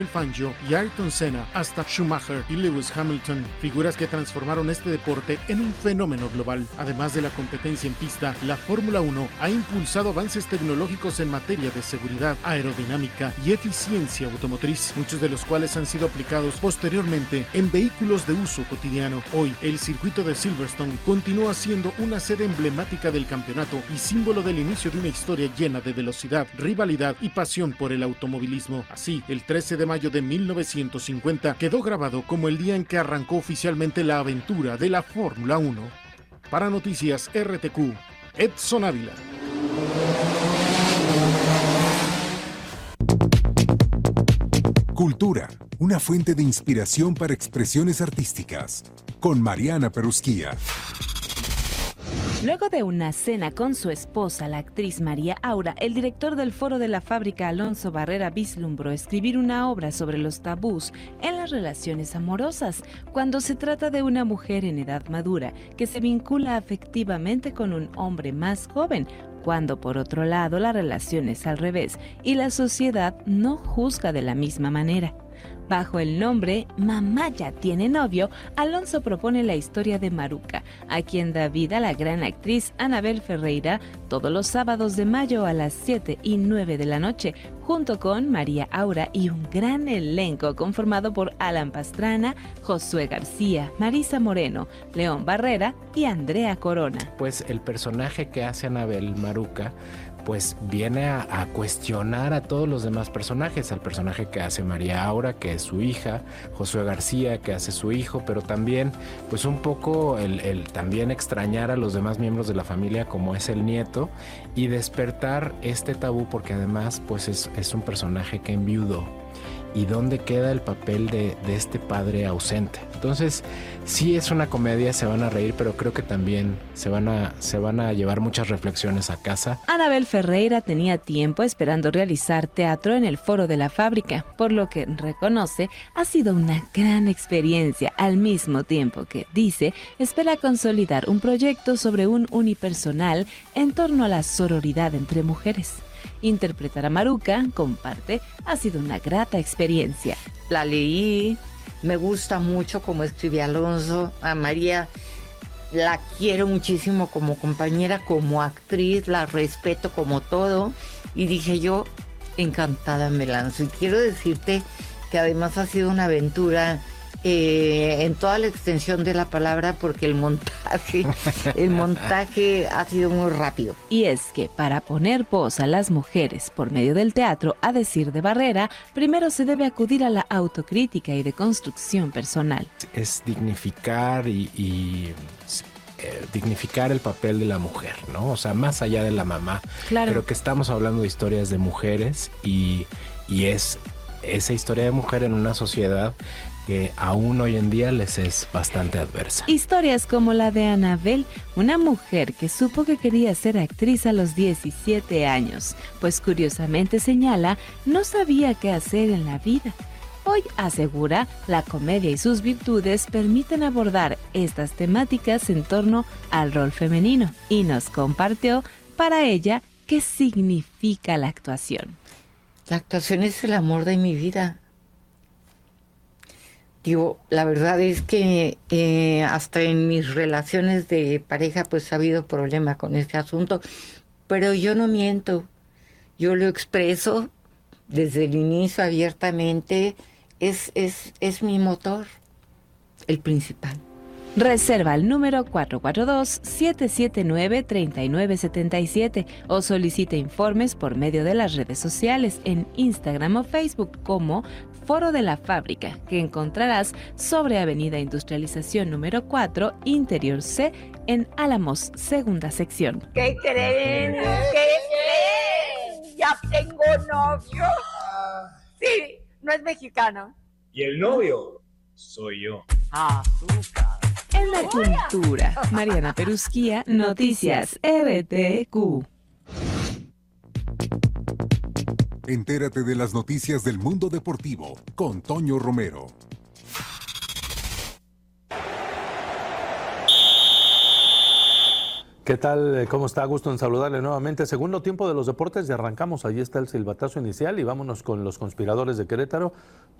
Fangio y Ayrton Senna hasta Schumacher y Lewis Hamilton, figuras que transformaron este deporte en un fenómeno global. Además de la competencia en pista, la Fórmula 1 ha impulsado avances tecnológicos en materia de seguridad, aerodinámica y eficiencia automotriz, muchos de los cuales han sido aplicados posteriormente en vehículos de uso cotidiano. Hoy, el circuito de Silverstone continúa siendo una sede emblemática del campeonato y símbolo del inicio de una historia llena de velocidad, rivalidad y pasión por el automovilismo. Así, el 13 de mayo de 1950 quedó grabado como el día en que arrancó oficialmente la aventura de la Fórmula 1. Para Noticias RTQ, Edson Ávila. Cultura, una fuente de inspiración para expresiones artísticas, con Mariana Perusquía. Luego de una cena con su esposa, la actriz María Aura, el director del Foro de la Fábrica, Alonso Barrera, vislumbró escribir una obra sobre los tabús en las relaciones amorosas, cuando se trata de una mujer en edad madura que se vincula afectivamente con un hombre más joven, cuando por otro lado la relación es al revés y la sociedad no juzga de la misma manera. Bajo el nombre Mamá ya tiene novio, Alonso propone la historia de Maruca, a quien da vida la gran actriz Anabel Ferreira todos los sábados de mayo a las 7 y 9 de la noche, junto con María Aura y un gran elenco conformado por Alan Pastrana, Josué García, Marisa Moreno, León Barrera y Andrea Corona. Pues el personaje que hace Anabel Maruca pues viene a cuestionar a todos los demás personajes, al personaje que hace María Aura, que es su hija, Josué García, que hace su hijo, pero también pues un poco el también extrañar a los demás miembros de la familia como es el nieto y despertar este tabú, porque además pues es un personaje que enviudó. ¿Y dónde queda el papel de este padre ausente? Entonces, sí es una comedia, se van a reír, pero creo que también se van a llevar muchas reflexiones a casa. Anabel Ferreira tenía tiempo esperando realizar teatro en el Foro de la Fábrica, por lo que reconoce ha sido una gran experiencia, al mismo tiempo que, dice, espera consolidar un proyecto sobre un unipersonal en torno a la sororidad entre mujeres. Interpretar a Maruca, comparte, ha sido una grata experiencia. La leí, me gusta mucho cómo escribe Alonso. A María la quiero muchísimo como compañera, como actriz, la respeto como todo. Y dije yo, encantada me lanzo. Y quiero decirte que además ha sido una aventura en toda la extensión de la palabra, porque el montaje ha sido muy rápido. Y es que para poner voz a las mujeres por medio del teatro, a decir de Barrera, primero se debe acudir a la autocrítica y deconstrucción personal. Es dignificar y dignificar el papel de la mujer, ¿no? O sea, más allá de la mamá. Claro. Pero que estamos hablando de historias de mujeres y es esa historia de mujer en una sociedad que aún hoy en día les es bastante adversa. Historias como la de Anabel, una mujer que supo que quería ser actriz a los 17 años, pues curiosamente señala, no sabía qué hacer en la vida. Hoy asegura, la comedia y sus virtudes permiten abordar estas temáticas en torno al rol femenino y nos compartió para ella qué significa la actuación. La actuación es el amor de mi vida. Digo, la verdad es que hasta en mis relaciones de pareja pues ha habido problema con este asunto, pero yo no miento, yo lo expreso desde el inicio abiertamente, es mi motor, el principal. Reserva el número 442-779-3977 o solicita informes por medio de las redes sociales en Instagram o Facebook como Foro de la Fábrica, que encontrarás sobre Avenida Industrialización número 4, Interior C, en Álamos, segunda sección. ¿Qué creen? ¿Qué creen? ¡Ya tengo novio! Sí, no es mexicano. Y el novio soy yo. Azúcar. En la cultura, Mariana Perusquía, Noticias RTQ. Entérate de las noticias del mundo deportivo con Toño Romero. ¿Qué ¿Qué tal? ¿Cómo está? Gusto en saludarle nuevamente. Segundo tiempo de los deportes y arrancamos. Allí está el silbatazo inicial y vámonos con los conspiradores de Querétaro.